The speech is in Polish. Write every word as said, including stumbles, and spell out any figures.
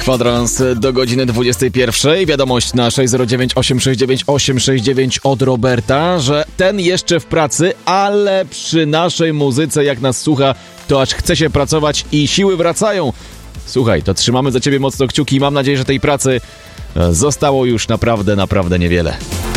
Kwadrans do godziny dwudziestej pierwszej. Wiadomość na sześć zero dziewięć osiem sześć dziewięć osiem sześć dziewięć od Roberta, że ten jeszcze w pracy, ale przy naszej muzyce, jak nas słucha, to aż chce się pracować i siły wracają. Słuchaj, to trzymamy za ciebie mocno kciuki i mam nadzieję, że tej pracy zostało już naprawdę, naprawdę niewiele.